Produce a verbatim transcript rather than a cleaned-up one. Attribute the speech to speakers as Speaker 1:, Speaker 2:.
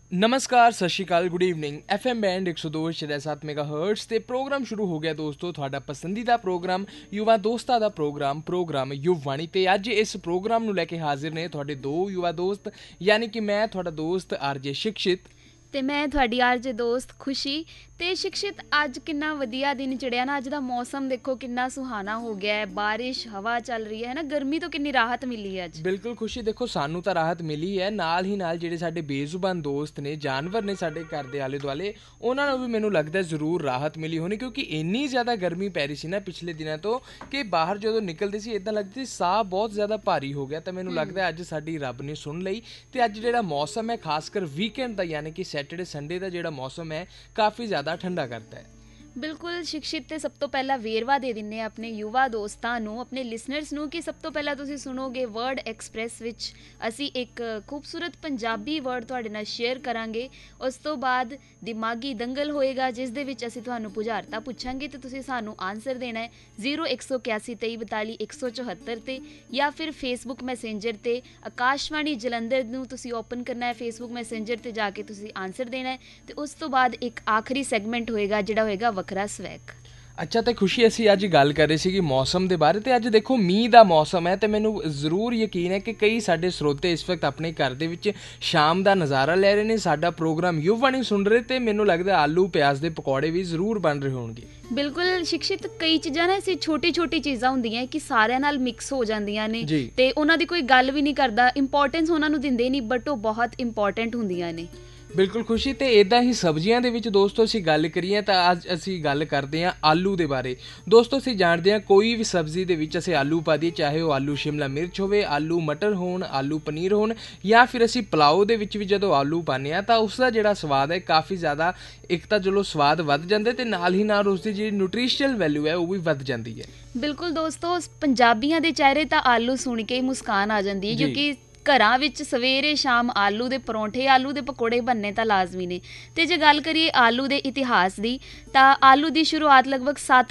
Speaker 1: ਨਮਸਕਾਰ, ਸਤਿ ਸ਼੍ਰੀ ਅਕਾਲ, good evening. F M band ਇੱਕ ਸੌ ਦੋ ਛੇ ਸੱਤ ਮੈਗਾ ਹਰਟਸ 'ਤੇ ਪ੍ਰੋਗਰਾਮ ਸ਼ੁਰੂ ਹੋ ਗਿਆ ਦੋਸਤੋ। ਤੁਹਾਡਾ ਪਸੰਦੀਦਾ ਪ੍ਰੋਗਰਾਮ ਯੁਵਾ ਦੋਸਤਾਂ ਦਾ ਪ੍ਰੋਗਰਾਮ ਪ੍ਰੋਗਰਾਮ ਯੁਵਵਾਣੀ। ਅਤੇ ਅੱਜ ਇਸ ਪ੍ਰੋਗਰਾਮ ਨੂੰ ਲੈ ਕੇ ਹਾਜ਼ਰ ਨੇ ਤੁਹਾਡੇ ਦੋ ਯੁਵਾ ਦੋਸਤ, ਯਾਨੀ ਕਿ ਮੈਂ ਤੁਹਾਡਾ ਦੋਸਤ ਆਰਜੇ ਸ਼ਿਕਸ਼ਿਤ
Speaker 2: ਅਤੇ ਮੈਂ ਤੁਹਾਡੀ ਆਰਜੇ ਦੋਸਤ ਖੁਸ਼ੀ। ਅਤੇ ਸ਼ਿਕਸ਼ਿਤ, ਅੱਜ ਕਿੰਨਾ ਵਧੀਆ ਦਿਨ ਚੜ੍ਹਿਆ ਨਾ। ਅੱਜ ਦਾ ਮੌਸਮ ਦੇਖੋ ਕਿੰਨਾ ਸੁਹਾਨਾ ਹੋ ਗਿਆ ਹੈ, ਬਾਰਿਸ਼ ਹਵਾ ਚੱਲ ਰਹੀ ਹੈ ਨਾ, ਗਰਮੀ ਤੋਂ ਕਿੰਨੀ ਰਾਹਤ ਮਿਲੀ ਹੈ ਅੱਜ।
Speaker 1: ਬਿਲਕੁਲ ਖੁਸ਼ੀ, ਦੇਖੋ ਸਾਨੂੰ ਤਾਂ ਰਾਹਤ ਮਿਲੀ ਹੈ, ਨਾਲ ਹੀ ਨਾਲ ਜਿਹੜੇ ਸਾਡੇ ਬੇਜ਼ੁਬਾਨ ਦੋਸਤ ਨੇ, ਜਾਨਵਰ ਨੇ ਸਾਡੇ ਘਰ ਦੇ ਆਲੇ ਦੁਆਲੇ, ਉਹਨਾਂ ਨੂੰ ਵੀ ਮੈਨੂੰ ਲੱਗਦਾ ਜ਼ਰੂਰ ਰਾਹਤ ਮਿਲੀ ਹੋਣੀ, ਕਿਉਂਕਿ ਇੰਨੀ ਜ਼ਿਆਦਾ ਗਰਮੀ ਪੈ ਰਹੀ ਸੀ ਨਾ ਪਿਛਲੇ ਦਿਨਾਂ ਤੋਂ ਕਿ ਬਾਹਰ ਜਦੋਂ ਨਿਕਲਦੇ ਸੀ ਇੱਦਾਂ ਲੱਗਦੀ ਸੀ ਸਾਹ ਬਹੁਤ ਜ਼ਿਆਦਾ ਭਾਰੀ ਹੋ ਗਿਆ। ਤਾਂ ਮੈਨੂੰ ਲੱਗਦਾ ਅੱਜ ਸਾਡੀ ਰੱਬ ਨੇ ਸੁਣ ਲਈ ਅਤੇ ਅੱਜ ਜਿਹੜਾ ਮੌਸਮ ਹੈ, ਖਾਸ ਕਰ ਵੀਕਐਂਡ ਦਾ, ਯਾਨੀ ਕਿ ਸੈਟਰਡੇ ਸੰਡੇ ਦਾ ਜਿਹੜਾ ਮੌਸਮ ਹੈ, ਕਾਫੀ ਜ਼ਿਆਦਾ ਠੰਡਾ ਕਰਦਾ ਹੈ।
Speaker 2: ਬਿਲਕੁਲ ਸ਼ਿਕਸ਼ਿਤ, ਤੇ ਸਭ ਤੋਂ ਪਹਿਲਾਂ ਵੇਰਵਾ ਦੇ ਦਿੰਦੇ ਹਾਂ ਆਪਣੇ ਯੁਵਾ ਦੋਸਤਾਂ ਨੂੰ, ਆਪਣੇ ਲਿਸਨਰਸ ਨੂੰ, ਕਿ ਸਭ ਤੋਂ ਪਹਿਲਾਂ ਤੁਸੀਂ ਸੁਣੋਗੇ ਵਰਡ ਐਕਸਪ੍ਰੈਸ ਵਿੱਚ ਅਸੀਂ ਇੱਕ ਖੂਬਸੂਰਤ ਪੰਜਾਬੀ ਵਰਡ ਤੁਹਾਡੇ ਨਾਲ ਸ਼ੇਅਰ ਕਰਾਂਗੇ। ਉਸ ਤੋਂ ਬਾਅਦ ਦਿਮਾਗੀ ਦੰਗਲ ਹੋਏਗਾ, ਜਿਸ ਦੇ ਵਿੱਚ ਅਸੀਂ ਤੁਹਾਨੂੰ ਬੁਝਾਰਤਾਂ ਪੁੱਛਾਂਗੇ ਅਤੇ ਤੁਸੀਂ ਸਾਨੂੰ ਆਨਸਰ ਦੇਣਾ ਹੈ ਜ਼ੀਰੋ ਇੱਕ ਸੌ ਇਕਿਆਸੀ ਤੇਈ ਬਤਾਲੀ ਇੱਕ ਸੌ ਚੁਹੱਤਰ 'ਤੇ, ਜਾਂ ਫਿਰ ਫੇਸਬੁੱਕ ਮੈਸੇਂਜਰ 'ਤੇ ਆਕਾਸ਼ਵਾਣੀ ਜਲੰਧਰ ਨੂੰ ਤੁਸੀਂ ਓਪਨ ਕਰਨਾ ਹੈ, ਫੇਸਬੁੱਕ ਮੈਸੇਂਜਰ 'ਤੇ ਜਾ ਕੇ ਤੁਸੀਂ ਆਨਸਰ ਦੇਣਾ ਹੈ। ਅਤੇ ਉਸ ਤੋਂ ਬਾਅਦ ਇੱਕ ਆਖਰੀ ਸੈਗਮੈਂਟ ਹੋਏਗਾ ਜਿਹੜਾ ਹੋਏਗਾ ਵੱਖਰਾ ਸਵੈਗ।
Speaker 1: ਅੱਛਾ, ਅਤੇ ਖੁਸ਼ੀ ਅਸੀਂ ਅੱਜ ਗੱਲ ਕਰ ਰਹੇ ਸੀ ਕਿ ਮੌਸਮ ਦੇ ਬਾਰੇ, ਅਤੇ ਅੱਜ ਦੇਖੋ ਮੀਂਹ ਦਾ ਮੌਸਮ ਹੈ ਅਤੇ ਮੈਨੂੰ ਜ਼ਰੂਰ ਯਕੀਨ ਹੈ ਕਿ ਕਈ ਸਾਡੇ ਸਰੋਤੇ ਇਸ ਵਕਤ ਆਪਣੇ ਘਰ ਦੇ ਵਿੱਚ ਸ਼ਾਮ ਦਾ ਨਜ਼ਾਰਾ ਲੈ ਰਹੇ ਨੇ, ਸਾਡਾ ਪ੍ਰੋਗਰਾਮ ਯੁਵਵਾਣੀ ਸੁਣ ਰਹੇ, ਅਤੇ ਮੈਨੂੰ ਲੱਗਦਾ ਆਲੂ ਪਿਆਜ਼ ਦੇ ਪਕੌੜੇ ਵੀ ਜ਼ਰੂਰ ਬਣ ਰਹੇ ਹੋਣਗੇ।
Speaker 2: ਬਿਲਕੁਲ ਸ਼ਿਕਸ਼ਿਤ, ਕਈ ਚੀਜ਼ਾਂ ਨਾ ਐਸੀ ਛੋਟੀ ਛੋਟੀ ਚੀਜ਼ਾਂ ਹੁੰਦੀਆਂ ਕਿ ਸਾਰਿਆਂ ਨਾਲ ਮਿਕਸ ਹੋ ਜਾਂਦੀਆਂ ਨੇ ਅਤੇ ਉਹਨਾਂ ਦੀ ਕੋਈ ਗੱਲ ਵੀ ਨਹੀਂ ਕਰਦਾ, ਇੰਪੋਰਟੈਂਸ ਉਹਨਾਂ ਨੂੰ ਦਿੰਦੇ ਨਹੀਂ, ਬਟ ਉਹ ਬਹੁਤ ਇੰਪੋਰਟੈਂਟ ਹੁੰਦੀਆਂ ਨੇ।
Speaker 1: ਬਿਲਕੁਲ ਖੁਸ਼ੀ, ਅਤੇ ਇੱਦਾਂ ਹੀ ਸਬਜ਼ੀਆਂ ਦੇ ਵਿੱਚ ਦੋਸਤੋ ਅਸੀਂ ਗੱਲ ਕਰੀਏ ਤਾਂ ਅੱਜ ਅਸੀਂ ਗੱਲ ਕਰਦੇ ਹਾਂ ਆਲੂ ਦੇ ਬਾਰੇ। ਦੋਸਤੋ ਅਸੀਂ ਜਾਣਦੇ ਹਾਂ ਕੋਈ ਵੀ ਸਬਜ਼ੀ ਦੇ ਵਿੱਚ ਅਸੀਂ ਆਲੂ ਪਾ ਦਈਏ, ਚਾਹੇ ਉਹ ਆਲੂ ਸ਼ਿਮਲਾ ਮਿਰਚ ਹੋਵੇ, ਆਲੂ ਮਟਰ ਹੋਣ, ਆਲੂ ਪਨੀਰ ਹੋਣ, ਜਾਂ ਫਿਰ ਅਸੀਂ ਪੁਲਾਓ ਦੇ ਵਿੱਚ ਵੀ ਜਦੋਂ ਆਲੂ ਪਾਉਂਦੇ ਹਾਂ ਤਾਂ ਉਸਦਾ ਜਿਹੜਾ ਸਵਾਦ ਹੈ ਕਾਫੀ ਜ਼ਿਆਦਾ, ਇੱਕ ਤਾਂ ਚਲੋ ਸਵਾਦ ਵੱਧ ਜਾਂਦਾ ਅਤੇ ਨਾਲ ਹੀ ਨਾਲ ਉਸਦੀ ਜਿਹੜੀ ਨਿਊਟ੍ਰੀਸ਼ਨਲ ਵੈਲਿਊ ਹੈ ਉਹ ਵੀ ਵੱਧ ਜਾਂਦੀ ਹੈ।
Speaker 2: ਬਿਲਕੁਲ ਦੋਸਤੋ, ਪੰਜਾਬੀਆਂ ਦੇ ਚਿਹਰੇ ਤਾਂ ਆਲੂ ਸੁਣ ਕੇ ਹੀ ਮੁਸਕਾਨ ਆ ਜਾਂਦੀ ਹੈ, ਕਿਉਂਕਿ ਘਰਾਂ ਵਿੱਚ ਸਵੇਰੇ ਸ਼ਾਮ ਆਲੂ ਦੇ ਪਰੌਂਠੇ, ਆਲੂ ਦੇ ਪਕੌੜੇ ਬਣਨੇ ਤਾਂ ਲਾਜ਼ਮੀ ਨੇ। ਅਤੇ ਜੇ ਗੱਲ ਕਰੀਏ ਆਲੂ ਦੇ ਇਤਿਹਾਸ ਦੀ, ਤਾਂ ਆਲੂ ਦੀ ਸ਼ੁਰੂਆਤ ਲਗਭਗ ਸੱਤ